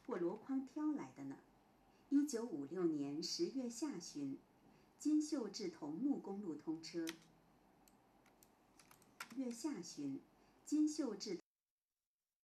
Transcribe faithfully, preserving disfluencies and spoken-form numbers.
或箩筐挑来的呢？一九五六年十月下旬，金秀至桐木公路通车。月下旬，金秀至